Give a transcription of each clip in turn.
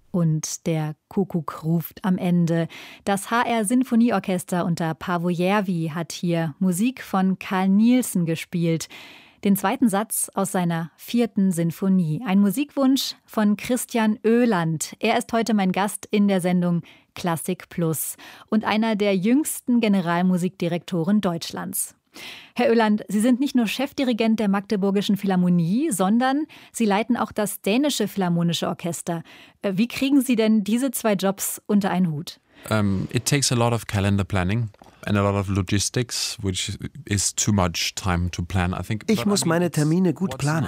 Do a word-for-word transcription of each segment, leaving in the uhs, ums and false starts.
Und der Kuckuck ruft am Ende. Das H R-Sinfonieorchester unter Paavo Järvi hat hier Musik von Carl Nielsen gespielt. Den zweiten Satz aus seiner vierten Sinfonie. Ein Musikwunsch von Christian Öland. Er ist heute mein Gast in der Sendung Klassik Plus und einer der jüngsten Generalmusikdirektoren Deutschlands. Herr Öland, Sie sind nicht nur Chefdirigent der Magdeburgischen Philharmonie, sondern Sie leiten auch das Dänische Philharmonische Orchester. Wie kriegen Sie denn diese zwei Jobs unter einen Hut? Um, it takes a lot of calendar planning and a lot of logistics, which is too much time to plan, I think. Ich muss meine Termine gut planen.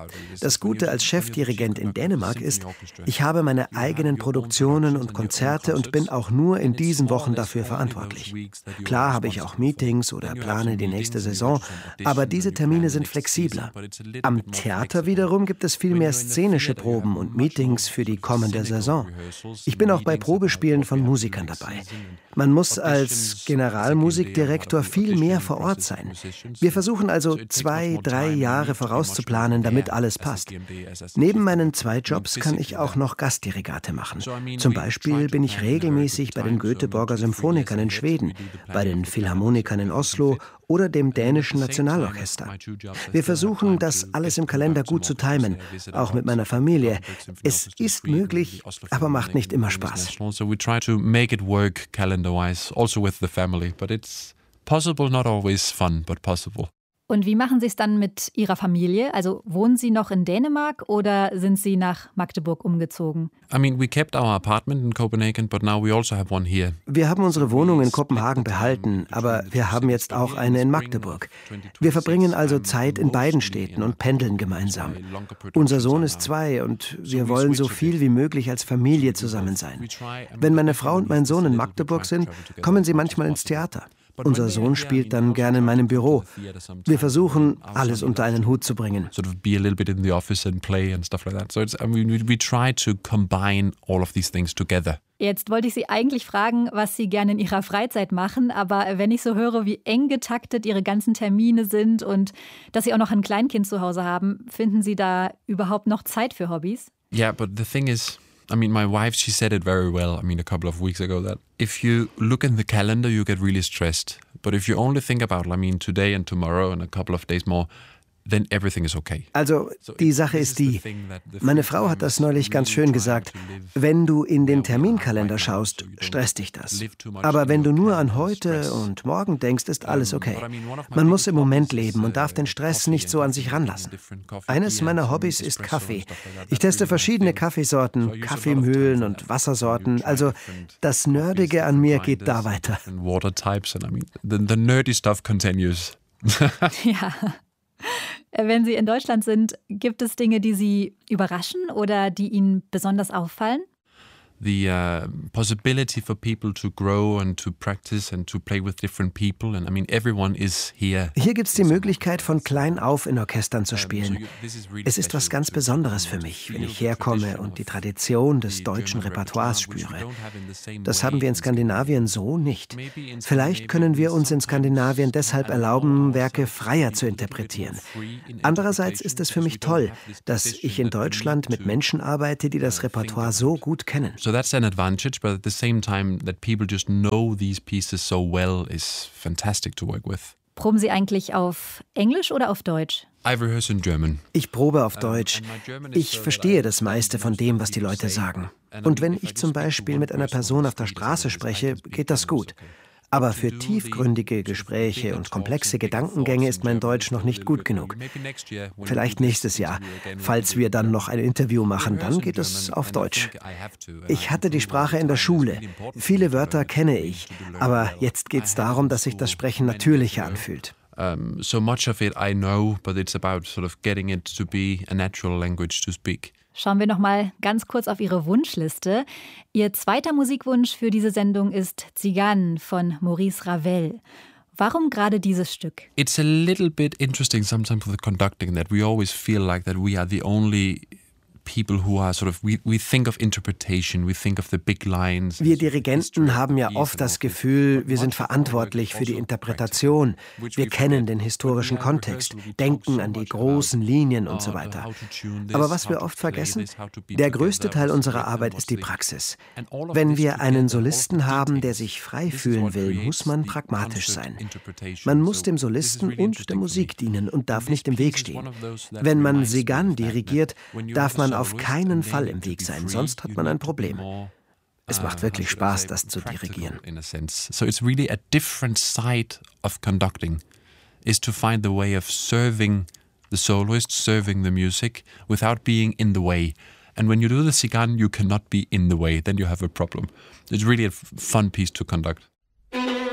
Das Gute als Chefdirigent in Dänemark ist, ich habe meine eigenen Produktionen und Konzerte und bin auch nur in diesen Wochen dafür verantwortlich. Klar habe ich auch Meetings oder plane die nächste Saison, aber diese Termine sind flexibler. Am Theater wiederum gibt es viel mehr szenische Proben und Meetings für die kommende Saison. Ich bin auch bei Probespielen von Musikern dabei. Man muss als Generalmusikdirektor viel mehr vor Ort sein. Wir versuchen also zwei, drei Jahre vorauszuplanen, damit alles passt. Neben meinen zwei Jobs kann ich auch noch Gastdirigate machen. Zum Beispiel bin ich regelmäßig bei den Göteborger Symphonikern in Schweden, bei den Philharmonikern in Oslo oder dem Dänischen Nationalorchester. Wir versuchen, das alles im Kalender gut zu timen, auch mit meiner Familie. Es ist möglich, aber macht nicht immer Spaß. So we try to make it work calendar-wise, also with the family. But it's possible, not always fun, but possible. Und wie machen Sie es dann mit Ihrer Familie? Also wohnen Sie noch in Dänemark oder sind Sie nach Magdeburg umgezogen? I mean, we kept our apartment in Copenhagen, but now we also have one here. Wir haben unsere Wohnung in Kopenhagen behalten, aber wir haben jetzt auch eine in Magdeburg. Wir verbringen also Zeit in beiden Städten und pendeln gemeinsam. Unser Sohn ist zwei und wir wollen so viel wie möglich als Familie zusammen sein. Wenn meine Frau und mein Sohn in Magdeburg sind, kommen sie manchmal ins Theater. Unser Sohn spielt dann gerne in meinem Büro. Wir versuchen, alles unter einen Hut zu bringen. Sort of be a little bit in the office and play and stuff like that. So it's, I mean, we, we try to combine all of these things together. Jetzt wollte ich Sie eigentlich fragen, was Sie gerne in Ihrer Freizeit machen, aber wenn ich so höre, wie eng getaktet Ihre ganzen Termine sind und dass Sie auch noch ein Kleinkind zu Hause haben, finden Sie da überhaupt noch Zeit für Hobbys? Yeah, but the thing is, I mean, my wife, she said it very well, I mean, a couple of weeks ago, that if you look in the calendar, you get really stressed. But if you only think about, I mean, today and tomorrow and a couple of days more, then everything is okay. Also, die Sache ist die, meine Frau hat das neulich ganz schön gesagt, wenn du in den Terminkalender schaust, stresst dich das. Aber wenn du nur an heute und morgen denkst, ist alles okay. Man muss im Moment leben und darf den Stress nicht so an sich ranlassen. Eines meiner Hobbys ist Kaffee. Ich teste verschiedene Kaffeesorten, Kaffeemühlen und Wassersorten. Also, das Nerdige an mir geht da weiter. Water types and I mean, the, the nerdy stuff continues. Ja. Wenn Sie in Deutschland sind, gibt es Dinge, die Sie überraschen oder die Ihnen besonders auffallen? The uh, possibility for people to grow and to practice and to play with different people. And I mean, everyone is here. Hier gibt es die Möglichkeit, von klein auf in Orchestern zu spielen. Es ist was ganz Besonderes für mich, wenn ich herkomme und die Tradition des deutschen Repertoires spüre. Das haben wir in Skandinavien so nicht. Vielleicht können wir uns in Skandinavien deshalb erlauben, Werke freier zu interpretieren. Andererseits ist es für mich toll, dass ich in Deutschland mit Menschen arbeite, die das Repertoire so gut kennen. So that's an advantage, but at the same time that people just know these pieces so well is fantastic to work with. Proben Sie eigentlich auf Englisch oder auf Deutsch? I rehearse in German. Ich probe auf Deutsch. Ich verstehe das meiste von dem, was die Leute sagen. Und wenn ich zum Beispiel mit einer Person auf der Straße spreche, geht das gut. Aber für tiefgründige Gespräche und komplexe Gedankengänge ist mein Deutsch noch nicht gut genug. Vielleicht nächstes Jahr. Falls wir dann noch ein Interview machen, dann geht es auf Deutsch. Ich hatte die Sprache in der Schule. Viele Wörter kenne ich. Aber jetzt geht es darum, dass sich das Sprechen natürlicher anfühlt. Um, so much of it I know, but it's about sort of getting it to be a natural language to speak. Schauen wir noch mal ganz kurz auf Ihre Wunschliste. Ihr zweiter Musikwunsch für diese Sendung ist Tzigane von Maurice Ravel. Warum gerade dieses Stück? It's a little bit interesting sometimes with the conducting that we always feel like that we are the only people who are sort of, we, we think of interpretation, we think of the big lines. Wir Dirigenten haben ja oft das Gefühl, wir sind verantwortlich für die Interpretation. Wir kennen den historischen Kontext, denken an die großen Linien und so weiter. Aber was wir oft vergessen, der größte Teil unserer Arbeit ist die Praxis. Wenn wir einen Solisten haben, der sich frei fühlen will, muss man pragmatisch sein. Man muss dem Solisten und der Musik dienen und darf nicht im Weg stehen. Wenn man Sigan dirigiert, darf man auf keinen Fall im Weg sein, sonst hat man ein Problem. Es macht wirklich Spaß, das zu dirigieren. So it's really a different side of conducting, is to find the way of serving the soloist, serving the music without being in the way. And when you do the Sigan, you cannot be in the way, then you have a problem. It's really a fun piece to conduct.